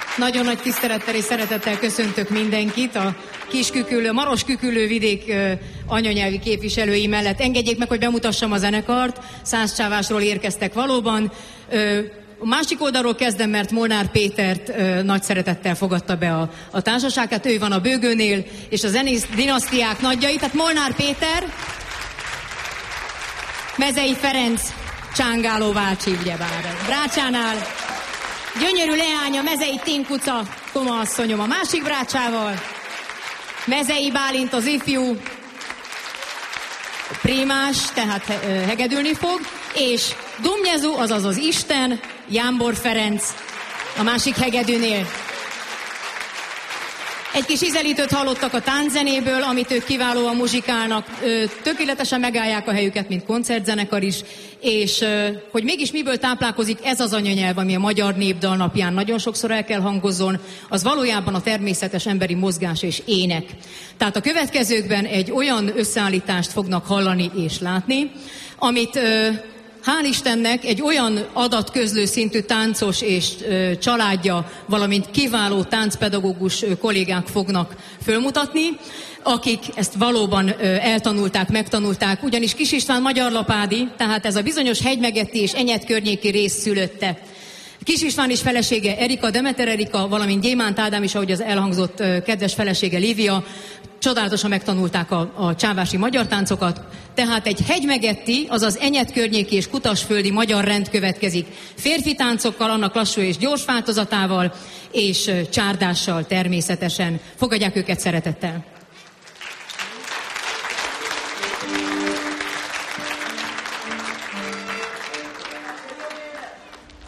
Nagyon nagy tisztelettel és szeretettel köszöntök mindenkit a Kisküküllő, Marosküküllő vidék anyanyelvi képviselői mellett. Engedjék meg, hogy bemutassam a zenekart. Szászcsávásról érkeztek valóban. A másik oldalról kezdem, mert Molnár Pétert nagy szeretettel fogadta be a társaság. Hát ő van a bőgőnél, és a zenész dinasztiák nagyjai. Tehát Molnár Péter, Mezei Ferenc, Csángáló Vácsi, ugyebár. Brácsánál gyönyörű leánya, Mezei Tinkuca, Koma asszonyom a másik brácsával, Mezei Bálint az ifjú, primás, tehát hegedülni fog, és Dumnyezu, azaz az Isten, Jámbor Ferenc a másik hegedűnél. Egy kis ízelítőt hallottak a tánczenéből, amit ők kiválóan muzsikálnak, tökéletesen megállják a helyüket, mint koncertzenekar is, és hogy mégis miből táplálkozik ez az anyanyelv, ami a Magyar Népdal napján nagyon sokszor el kell hangozzon, az valójában a természetes emberi mozgás és ének. Tehát a következőkben egy olyan összeállítást fognak hallani és látni, amit hál' Istennek egy olyan adatközlő szintű táncos és családja, valamint kiváló táncpedagógus kollégák fognak fölmutatni, akik ezt valóban eltanulták, megtanulták, ugyanis Kis István magyarlapádi, tehát ez a bizonyos Hegymegetti és Enyed környéki rész szülötte. Kis István és felesége Erika, Demeter Erika, valamint Gyémánt Ádám is, ahogy az elhangzott kedves felesége Lívia, csodálatosan megtanulták a csávási magyar táncokat, tehát egy Hegymegetti, azaz Enyed környéki és kutasföldi magyar rend következik. Férfi táncokkal, annak lassú és gyors változatával, és csárdással természetesen. Fogadják őket szeretettel!